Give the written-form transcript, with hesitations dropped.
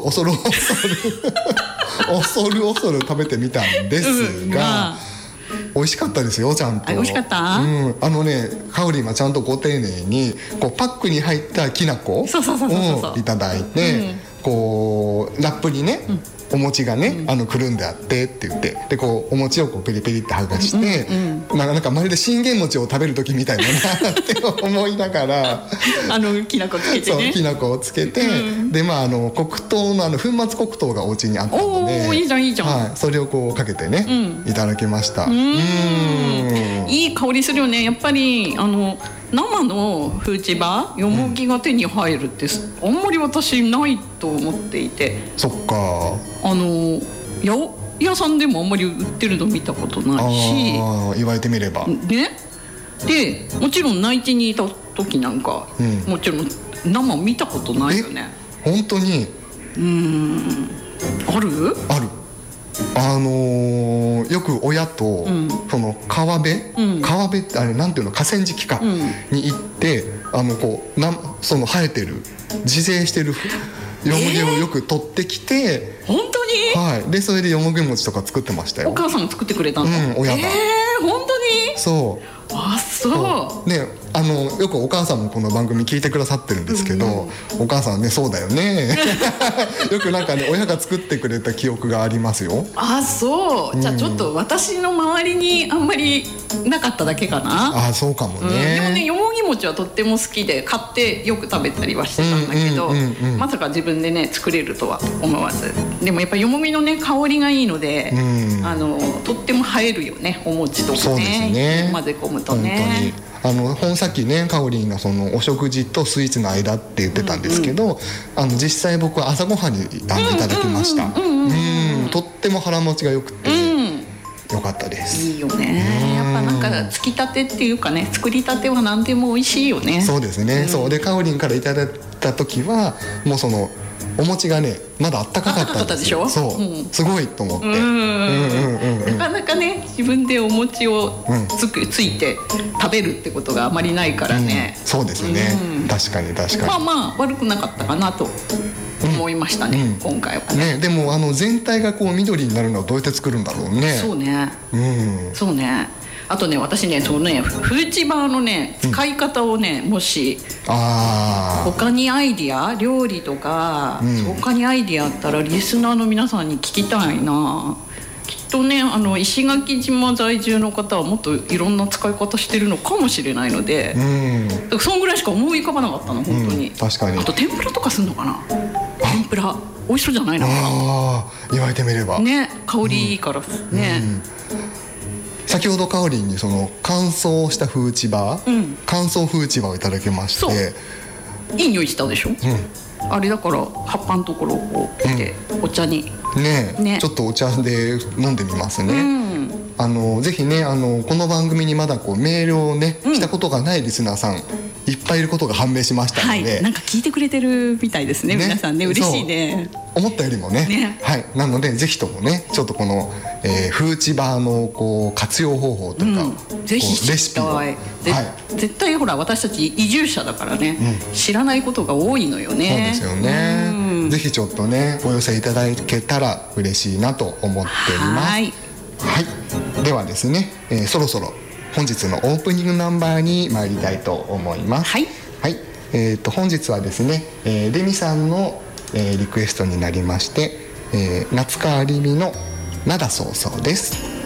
恐る食べてみたんですが、美味しかったですよ、ちゃんと。 美味しかった？ かおりんはちゃんとご丁寧にこうパックに入ったきな粉をいただいて、こうラップにね、お餅がね、くるんであってって言って、でこうお餅をこうペリペリって剥がして、なんかまるで信玄餅を食べる時みたいだなって思いながらきな粉つけてね、 そうきな粉をつけて、で黒糖の粉末黒糖がお家にあったので、 いいじゃんいいじゃん、 はい、それをこうかけてね、いただきました。 いい香りするよね。やっぱり生のフーチバー、よもぎが手に入るってあんまり私ないと思っていて、 そっか、 八百屋さんでもあんまり売ってるの見たことないし、 言われてみればね。でもちろん内地にいた時なんか、もちろん生見たことないよね。 本当にあるよく親と、その川辺ってあれなんていうの、河川敷か、に行ってその生えてる自生してるよもぎをよく取ってきて、 本当に？ はい。でそれでよもぎ餅とか作ってましたよ。 お母さんが作ってくれたの？ 親が。 本当に？ そう。 あ、そう。 ね、よくお母さんもこの番組聞いてくださってるんですけど、お母さんね、そうだよねよくなんかね、親が作ってくれた記憶がありますよ。 あ、そう。じゃあちょっと私の周りにあんまりなかっただけかな。 あ、そうかもね。 でもね、よもぎ餅はとっても好きで買ってよく食べたりはしてたんだけど、まさか自分でね作れるとは思わず。でもやっぱりよもぎのね香りがいいので、とっても映えるよね、お餅とかね。 そうですね。 混ぜ込むとね。 本さっきね、かおりんがそのお食事とスイーツの間って言ってたんですけど、実際僕は朝ごはんにいただきました。とっても腹持ちがよくて、よかったです。 いいよね。やっぱなんかつきたてっていうかね、作りたては何でも美味しいよね。 そうですね。そうで、かおりんからいただいた時はもうそのお餅がねまだあったかかったんですよ。そう、すごいと思って。 なかなかね、自分でお餅をついて食べるってことがあまりないからね。 そうですね。確かに。 まあ悪くなかったかなと思いましたね、今回はね。 でも全体がこう緑になるのはどうやって作るんだろうね。 そうね。そうね。あとね、私ね、そのね、フーチバーのね使い方をね、もし他にアイディア、料理とか、他にアイディアあったらリスナーの皆さんに聞きたいな。きっとね、石垣島在住の方はもっといろんな使い方してるのかもしれないので、そんぐらいしか思い浮かばなかったの、本当に。 確かに。あと天ぷらとかすんのかな。天ぷら美味しそうじゃないのかな。 言われてみればね、香りいいからね。 先ほどかおりんにその乾燥したフーチバー、乾燥フーチバーをいただきまして、 いい匂いしたでしょ。あれだから葉っぱのところをこう切ってお茶にね、ちょっとお茶で飲んでみますね。ぜひね、この番組にまだこうメールをね、したことがないリスナーさんいっぱいいることが判明しましたので、 なんか聞いてくれてるみたいですね、皆さんね。嬉しいね。 思ったよりもね。はい。なのでぜひともね、ちょっとこの、フーチバーのこう活用方法というか、 ぜひレシピを、 絶対ほら私たち移住者だからね、知らないことが多いのよね。 そうですよね。ぜひちょっとね、お寄せいただけたら嬉しいなと思っております。はい。ではですね、そろそろ本日のオープニングナンバーに参りたいと思います。本日はですね、レミさんの、リクエストになりまして、夏川りみの灘そうそうです。